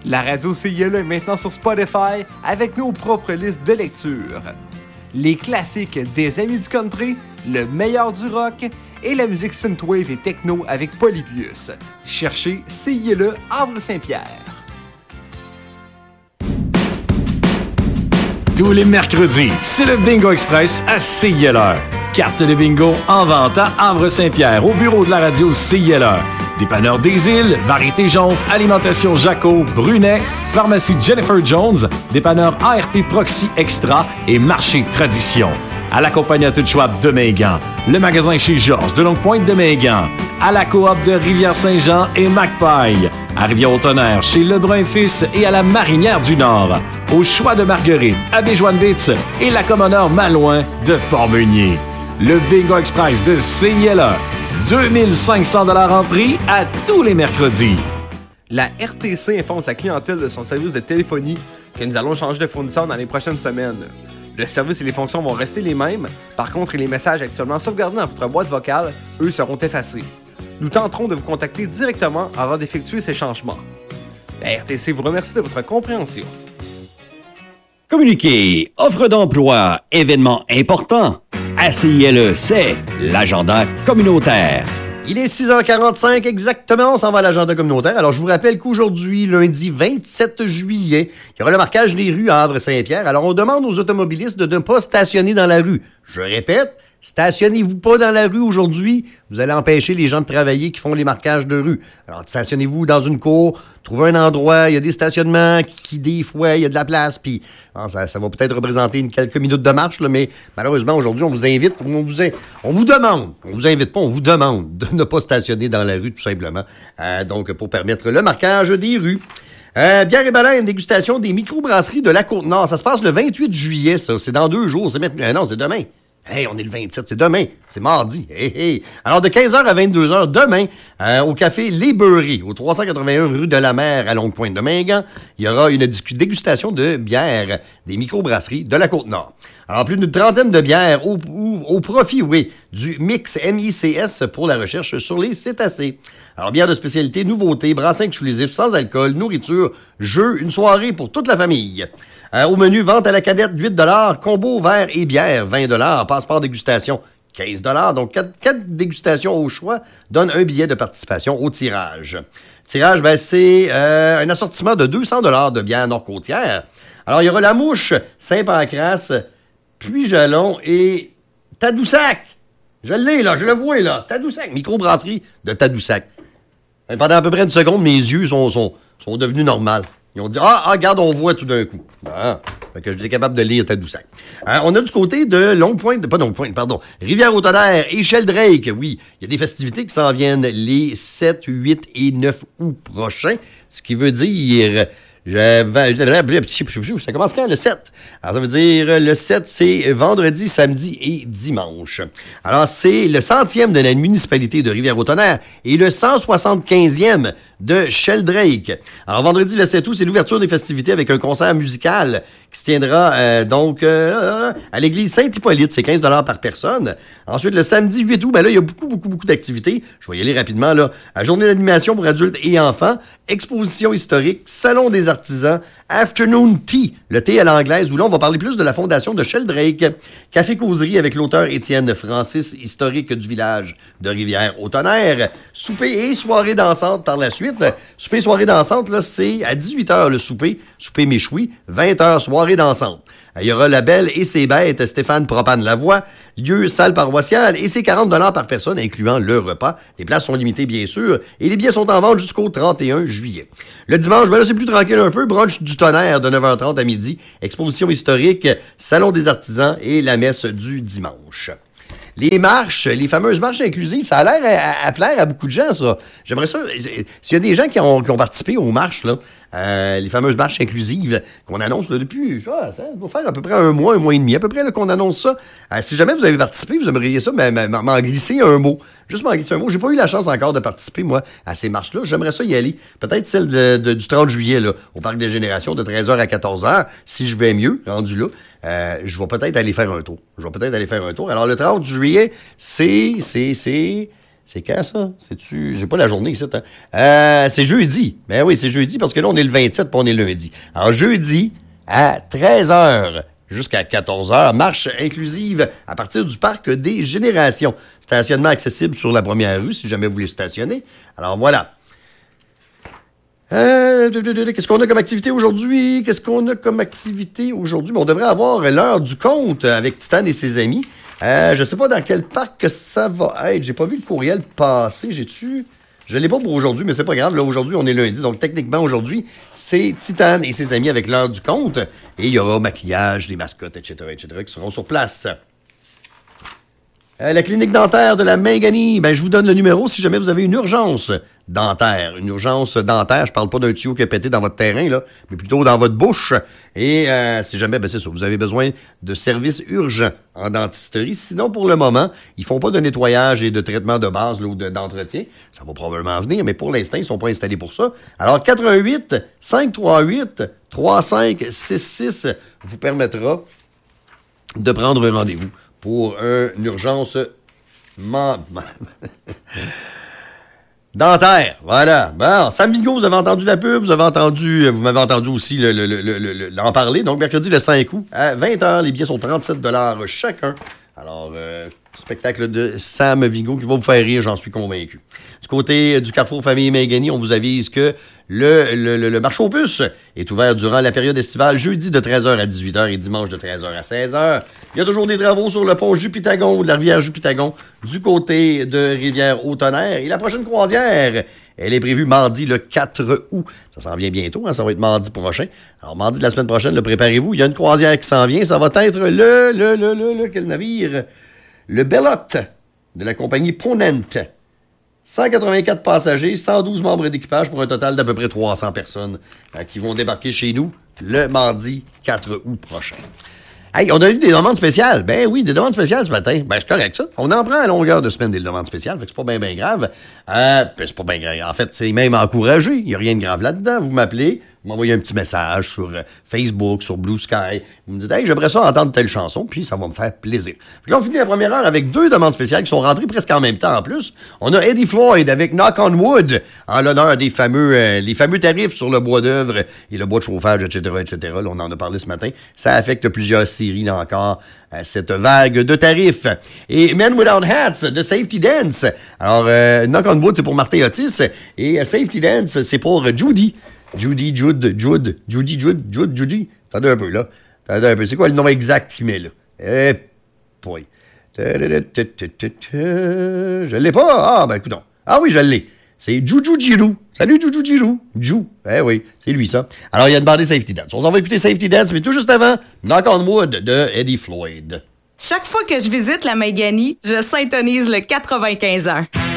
La radio CILE est maintenant sur Spotify avec nos propres listes de lecture. Les classiques des amis du country, le meilleur du rock et la musique synthwave et techno avec Polybius. Cherchez CILE Havre-Saint-Pierre. Tous les mercredis, c'est le Bingo Express à CILE. Carte de bingo en vente à Havre-Saint-Pierre, au bureau de la radio CILE. Dépanneur des Îles, Variété Jonf, Alimentation Jaco, Brunet, Pharmacie Jennifer Jones, Dépanneur ARP Proxy Extra et Marché Tradition. À la compagnie Tout Schwab de Mingan, le magasin chez Georges de Longue-Pointe de Mingan, à la coop de Rivière-Saint-Jean et Macpaille, à Rivière-au-Tonnerre chez Lebrun Fils et à la Marinière du Nord, au Choix de Marguerite, à Béjoine-Bitz et la Commodore Malouin de Port-Meunier. Le Bingo Express de CILE, 2500 $ en prix à tous les mercredis. La RTC informe sa clientèle de son service de téléphonie que nous allons changer de fournisseur dans les prochaines semaines. Le service et les fonctions vont rester les mêmes. Par contre, les messages actuellement sauvegardés dans votre boîte vocale, eux, seront effacés. Nous tenterons de vous contacter directement avant d'effectuer ces changements. La RTC vous remercie de votre compréhension. Communiquer, offre d'emploi, événements importants. À CILE, c'est l'agenda communautaire. Il est 6h45 exactement, on s'en va à l'agenda communautaire. Alors, je vous rappelle qu'aujourd'hui, lundi 27 juillet, il y aura le marquage des rues à Havre-Saint-Pierre. Alors, on demande aux automobilistes de ne pas stationner dans la rue. Je répète, stationnez-vous pas dans la rue aujourd'hui. Vous allez empêcher les gens de travailler qui font les marquages de rue. Alors, stationnez-vous dans une cour, trouvez un endroit, il y a des stationnements qui des fois, il y a de la place, puis ça va peut-être représenter quelques minutes de marche, là, mais malheureusement, aujourd'hui, on vous invite, on vous demande, on vous invite pas, on vous demande de ne pas stationner dans la rue, tout simplement, donc pour permettre le marquage des rues. Bière et baleine, dégustation des microbrasseries de la Côte-Nord. Ça se passe le 28 juillet, ça. C'est dans 2 jours. Non, c'est demain. Hey, on est le 27, c'est demain. C'est mardi. Hey. Alors, de 15h à 22h, demain, au café Les Beurrés, au 381 rue de la Mer, à Longue-Pointe de Mingan, il y aura une dégustation de bière des microbrasseries de la Côte-Nord. Alors, plus d'une trentaine de bières au profit, du mix MICS pour la recherche sur les cétacés. Alors, bière de spécialité, nouveauté, brassin exclusif, sans alcool, nourriture, jeux, une soirée pour toute la famille. Au menu, vente à la cadette, 8 $, combo verre et bière, 20 $, passeport dégustation, 15 $. Donc, 4 dégustations au choix donnent un billet de participation au tirage. Tirage, c'est un assortiment de 200 $ de bière nord-côtière. Alors, il y aura La Mouche, Saint-Pancras, Puy-Jalon et Tadoussac. Je l'ai, là, je le vois, là. Tadoussac, microbrasserie de Tadoussac. Pendant à peu près une seconde, mes yeux sont devenus normaux. Ils ont dit, regarde, on voit tout d'un coup. Fait que j'étais capable de lire Tadoussac. On a du côté de Rivière-au-Tonnerre et Sheldrake. Oui, il y a des festivités qui s'en viennent les 7, 8 et 9 août prochains. Ce qui veut dire... Ça commence quand? Le 7. Alors, ça veut dire le 7, c'est vendredi, samedi et dimanche. Alors, c'est le 100e de la municipalité de Rivière-au-Tonnerre et le 175e de Sheldrake. Alors, vendredi, le 7 août, c'est l'ouverture des festivités avec un concert musical qui se tiendra à l'église Saint-Hippolyte. C'est 15 $ par personne. Ensuite, le samedi 8 août, là, il y a beaucoup d'activités. Je vais y aller rapidement, là. Journée d'animation pour adultes et enfants, exposition historique, salon des artisans, afternoon tea, le thé à l'anglaise, où là, on va parler plus de la fondation de Sheldrake, café-causerie avec l'auteur Étienne Francis, historique du village de Rivière-au-Tonnerre, souper et soirée dansante par la suite. Souper et soirée dansante, là, c'est à 18h le souper méchoui, 20h soirée dansante. Il y aura La Belle et ses bêtes, Stéphane Propane-Lavoie, lieu salle paroissiale, et c'est 40 $ par personne, incluant le repas. Les places sont limitées, bien sûr, et les billets sont en vente jusqu'au 31 juillet. Le dimanche, là, c'est plus tranquille un peu, brunch du tonnerre de 9h30 à midi, exposition historique, salon des artisans et la messe du dimanche. Les marches, les fameuses marches inclusives, ça a l'air à plaire à beaucoup de gens, ça. J'aimerais ça. S'il y a des gens qui ont participé aux marches, là, les fameuses marches inclusives qu'on annonce là, depuis, ça doit faire à peu près un mois et demi, à peu près là, qu'on annonce ça. Si jamais vous avez participé, vous aimeriez ça, m'en glisser un mot. Juste m'en glisser un mot. J'ai pas eu la chance encore de participer, moi, à ces marches-là. J'aimerais ça y aller. Peut-être celle du 30 juillet, là, au Parc des Générations, de 13h à 14h. Si je vais mieux, rendu là, je vais peut-être aller faire un tour. Alors, le 30 juillet, c'est C'est quand, ça? C'est-tu... J'ai pas la journée ici. Hein? C'est jeudi. Ben oui, c'est jeudi parce que là, on est le 27 puis on est lundi. Alors, jeudi, à 13h jusqu'à 14h, marche inclusive à partir du parc des Générations. Stationnement accessible sur la première rue, si jamais vous voulez stationner. Alors, voilà. Qu'est-ce qu'on a comme activité aujourd'hui? On devrait avoir l'heure du conte avec Titane et ses amis. Je ne sais pas dans quel parc que ça va être. J'ai pas vu le courriel passer. Je l'ai pas pour aujourd'hui, mais c'est pas grave. Là, aujourd'hui, on est lundi. Donc, techniquement, aujourd'hui, c'est Titane et ses amis avec l'heure du conte. Et il y aura maquillage, des mascottes, etc., qui seront sur place. La clinique dentaire de la Mingani, je vous donne le numéro si jamais vous avez une urgence dentaire. Une urgence dentaire, je parle pas d'un tuyau qui a pété dans votre terrain, là, mais plutôt dans votre bouche. Et si jamais, c'est ça, vous avez besoin de services urgents en dentisterie. Sinon, pour le moment, ils font pas de nettoyage et de traitement de base là, ou d'entretien. Ça va probablement venir, mais pour l'instant, ils sont pas installés pour ça. Alors, 88 538 3566 vous permettra de prendre un rendez-vous pour une urgence dentaire. Voilà. Bon, Sam Vigo, vous avez entendu la pub, vous m'avez entendu aussi l'en parler. Donc, mercredi le 5 août, à 20h, les billets sont 37 $ chacun. Alors, spectacle de Sam Vigo qui va vous faire rire, j'en suis convaincu. Du côté du Carrefour Famille Mingani, on vous avise que le marché aux puces est ouvert durant la période estivale, jeudi de 13h à 18h et dimanche de 13h à 16h. Il y a toujours des travaux sur le pont Jupitagon, de la rivière Jupitagon, du côté de Rivière-au-Tonnerre. Et la prochaine croisière, elle est prévue mardi le 4 août. Ça s'en vient bientôt, hein? Ça va être mardi prochain. Alors, mardi de la semaine prochaine, préparez-vous. Il y a une croisière qui s'en vient. Ça va être quel navire? Le Bellotte de la compagnie Ponent. 184 passagers, 112 membres d'équipage pour un total d'à peu près 300 personnes qui vont débarquer chez nous le mardi 4 août prochain. Hey, on a eu des demandes spéciales. Ben oui, des demandes spéciales ce matin. C'est correct ça. On en prend à longueur de semaine des demandes spéciales, fait que c'est pas bien grave. C'est pas bien grave. En fait, c'est même encouragé. Il n'y a rien de grave là-dedans. Vous m'appelez, vous m'envoyez un petit message sur Facebook, sur Blue Sky. Vous me dites, hey, j'aimerais ça entendre telle chanson, puis ça va me faire plaisir. Puis là, on finit la première heure avec 2 demandes spéciales qui sont rentrées presque en même temps en plus. On a Eddie Floyd avec Knock on Wood en l'honneur des les fameux tarifs sur le bois d'œuvre et le bois de chauffage, etc., etc. Là, on en a parlé ce matin. Ça affecte plusieurs séries, là encore, cette vague de tarifs. Et Men Without Hats de Safety Dance. Alors, Knock on Wood, c'est pour Martin Otis. Et Safety Dance, c'est pour Judy. Judy. Attendez un peu, là. C'est quoi le nom exact qu'il met, là? Boy. Je l'ai pas? Ah, ben, écoute. Ah oui, je l'ai. C'est Juju Giroux. Salut, Juju Giroux. Oui, c'est lui, ça. Alors, il a demandé Safety Dance. On s'en va écouter Safety Dance, mais tout juste avant, Knock on Wood de Eddie Floyd. Chaque fois que je visite la Mingani, je syntonise le 95.1.